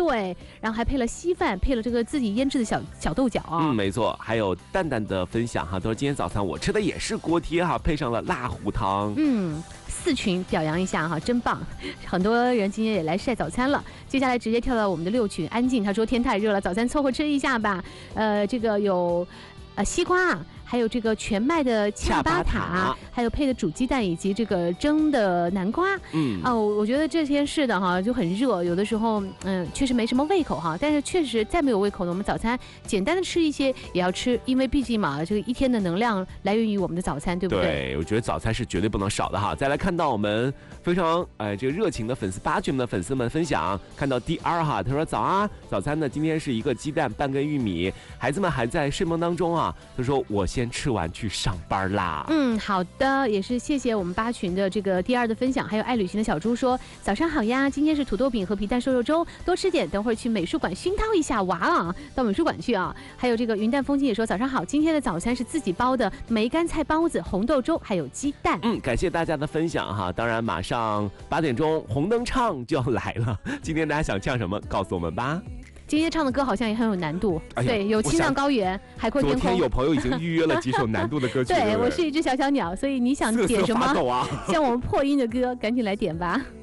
对，然后还配了稀饭，配了这个自己腌制的小豆角啊。 没错，还有蛋蛋的分享哈，都是今天早餐我吃的也是锅贴哈，配上了辣糊汤。 4群表扬一下哈，真棒！很多人今天也来晒早餐了。接下来直接跳到我们的6群，安静他说天太热了，早餐凑合吃一下吧。这个有西瓜。还有这个全麦的恰巴塔，还有配的煮鸡蛋以及这个蒸的南瓜。我觉得这天是的哈，就很热，有的时候确实没什么胃口哈，但是确实再没有胃口呢，我们早餐简单的吃一些也要吃，因为毕竟嘛，这个一天的能量来源于我们的早餐，对不对？ 对，我觉得早餐是绝对不能少的哈。再来看到我们非常这个热情的粉丝8群的粉丝们分享，看到第2哈，他说早啊，早餐呢今天是一个鸡蛋半根玉米，孩子们还在睡梦当中啊，他说我先吃完去上班啦。 好的，也是谢谢我们8群的这个第2的分享，还有爱旅行的小猪说早上好呀，今天是土豆饼和皮蛋瘦肉粥，多吃点，等会儿去美术馆熏陶一下娃啊，到美术馆去啊。还有这个云淡风轻也说早上好，今天的早餐是自己包的梅干菜包子、红豆粥还有鸡蛋。 感谢大家的分享哈，当然马上8点钟红灯唱就要来了，今天大家想唱什么告诉我们吧。 今天唱的歌好像也很有难度，对，有青藏高原、海阔天空。 昨天有朋友已经预约了几首难度的歌曲。 对，我是一只小鸟，所以你想点什么？像我们破音的歌，赶紧来点吧。